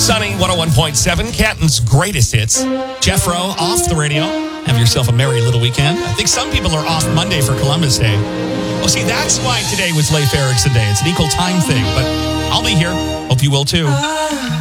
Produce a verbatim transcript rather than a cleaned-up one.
Sunny one oh one point seven, Canton's greatest hits. Jeffro off the radio. Have yourself a merry little weekend. I think some people are off Monday for Columbus Day. Oh, see, that's why today was Leif Erikson Day. It's an equal time thing, but I'll be here. Hope you will too.